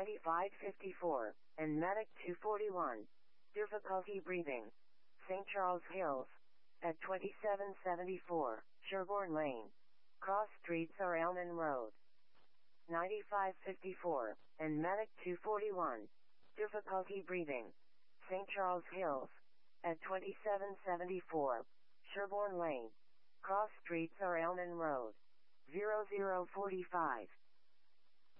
9554, and Medic 241. Difficulty breathing. St. Charles Hills. At 2774, Sherborne Lane. Cross streets are Elman Road. 9554, and Medic 241. Difficulty breathing. St. Charles Hills. At 2774, Sherborne Lane. Cross streets are Elman Road. 0045.